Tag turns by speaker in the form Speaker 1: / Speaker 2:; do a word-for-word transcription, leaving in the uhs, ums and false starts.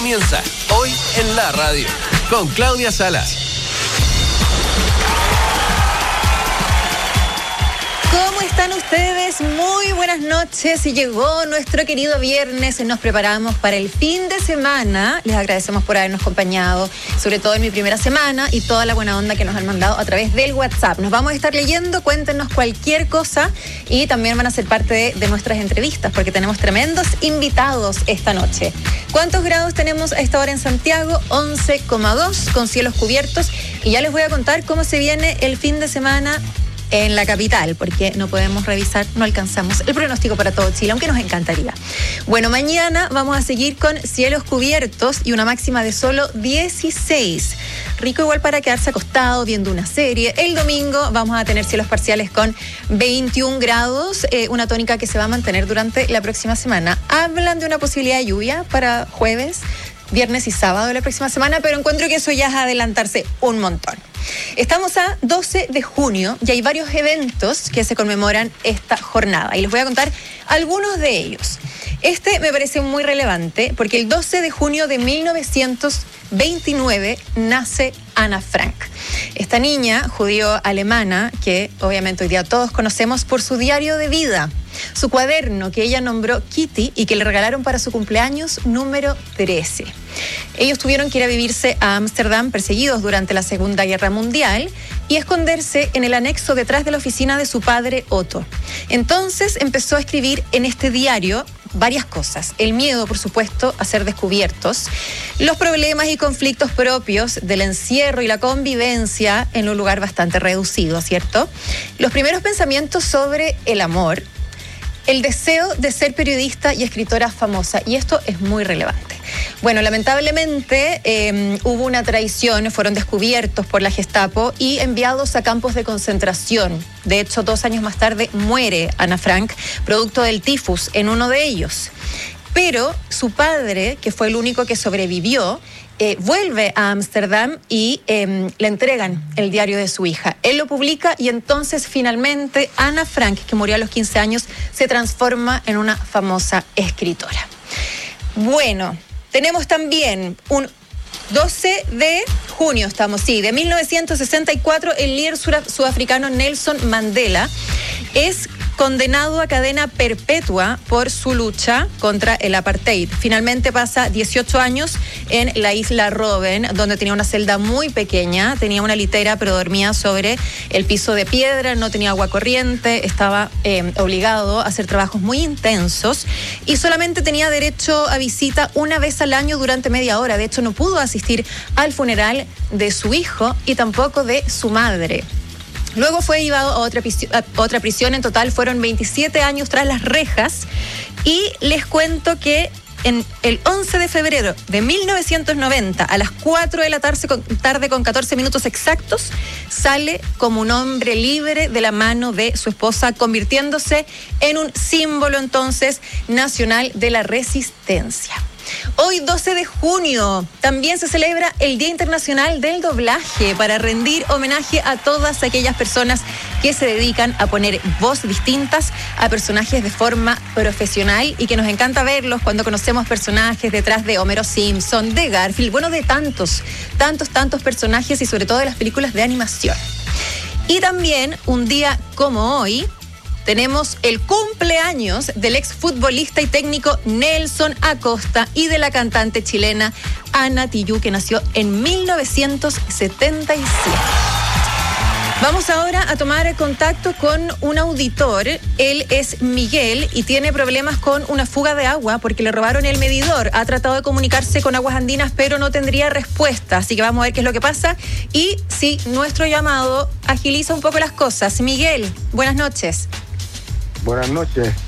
Speaker 1: Comienza Hoy en la Radio con Claudia Salas.
Speaker 2: ¿Cómo están ustedes? Muy buenas noches. Y llegó nuestro querido viernes. Nos preparamos para el fin de semana. Les agradecemos por habernos acompañado, sobre todo en mi primera semana, y toda la buena onda que nos han mandado a través del WhatsApp. Nos vamos a estar leyendo, cuéntenos cualquier cosa y también van a ser parte de, de nuestras entrevistas porque tenemos tremendos invitados esta noche. ¿Cuántos grados tenemos a esta hora en Santiago? once coma dos con cielos cubiertos. Y ya les voy a contar cómo se viene el fin de semana en la capital, porque no podemos revisar, no alcanzamos el pronóstico para todo Chile, aunque nos encantaría. Bueno, mañana vamos a seguir con cielos cubiertos y una máxima de solo dieciséis. Rico igual para quedarse acostado viendo una serie. El domingo vamos a tener cielos parciales con veintiún grados, eh, una tónica que se va a mantener durante la próxima semana. Hablan de una posibilidad de lluvia para jueves, viernes y sábado de la próxima semana, pero encuentro que eso ya es adelantarse un montón. Estamos a doce de junio y hay varios eventos que se conmemoran esta jornada y les voy a contar algunos de ellos. Este me parece muy relevante porque el doce de junio de mil novecientos veintinueve nace Ana Frank. Esta niña judío-alemana que obviamente hoy día todos conocemos por su diario de vida, su cuaderno que ella nombró Kitty y que le regalaron para su cumpleaños número trece. Ellos tuvieron que ir a vivirse a Ámsterdam perseguidos durante la Segunda Guerra Mundial y esconderse en el anexo detrás de la oficina de su padre Otto. Entonces empezó a escribir en este diario varias cosas. El miedo, por supuesto, a ser descubiertos, los problemas y conflictos propios del encierro y la convivencia en un lugar bastante reducido, ¿cierto? Los primeros pensamientos sobre el amor, el deseo de ser periodista y escritora famosa, y esto es muy relevante. Bueno, lamentablemente eh, hubo una traición, fueron descubiertos por la Gestapo y enviados a campos de concentración. De hecho, dos años más tarde muere Ana Frank, producto del tifus, en uno de ellos. Pero su padre, que fue el único que sobrevivió, eh, vuelve a Ámsterdam y eh, le entregan el diario de su hija. Él lo publica y entonces finalmente Ana Frank, que murió a los quince años, se transforma en una famosa escritora. Bueno, tenemos también un doce de junio, estamos, sí, de mil novecientos sesenta y cuatro, el líder sudafricano Nelson Mandela es condenado a cadena perpetua por su lucha contra el apartheid. Finalmente pasa dieciocho años en la isla Robben, donde tenía una celda muy pequeña, tenía una litera, pero dormía sobre el piso de piedra, no tenía agua corriente, estaba eh, obligado a hacer trabajos muy intensos y solamente tenía derecho a visita una vez al año durante media hora. De hecho, no pudo asistir al funeral de su hijo y tampoco de su madre. Luego fue llevado a otra, a otra prisión. En total fueron veintisiete años tras las rejas. Y les cuento que en el once de febrero de mil novecientos noventa, a las cuatro de la tarde con, tarde con catorce minutos exactos, sale como un hombre libre de la mano de su esposa, convirtiéndose en un símbolo entonces nacional de la resistencia. Hoy, doce de junio, también se celebra el Día Internacional del Doblaje para rendir homenaje a todas aquellas personas que se dedican a poner voces distintas a personajes de forma profesional y que nos encanta verlos cuando conocemos personajes detrás de Homero Simpson, de Garfield, bueno, de tantos, tantos, tantos personajes y sobre todo de las películas de animación. Y también, un día como hoy, tenemos el cumpleaños del exfutbolista y técnico Nelson Acosta y de la cantante chilena Ana Tijoux, que nació en mil novecientos setenta y siete. Vamos ahora a tomar contacto con un auditor. Él es Miguel y tiene problemas con una fuga de agua porque le robaron el medidor. Ha tratado de comunicarse con Aguas Andinas, pero no tendría respuesta. Así que vamos a ver qué es lo que pasa y si nuestro llamado agiliza un poco las cosas. Miguel, buenas noches.
Speaker 3: Buenas noches.